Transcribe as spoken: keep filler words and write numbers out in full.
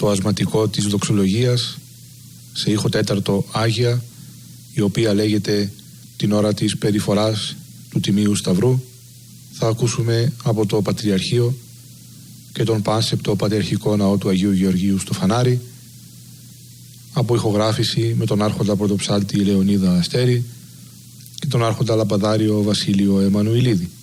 το ασματικό της δοξολογίας σε ήχο τέταρτο Άγια, η οποία λέγεται την ώρα της περιφοράς του Τιμίου Σταυρού. Θα ακούσουμε από το Πατριαρχείο και τον πάνσεπτο Πατριαρχικό Ναό του Αγίου Γεωργίου στο Φανάρι, από ηχογράφηση με τον άρχοντα πρωτοψάλτη Λεωνίδα Αστέρη και τον άρχοντα λαμπαδάριο Βασίλειο Εμμανουηλίδη.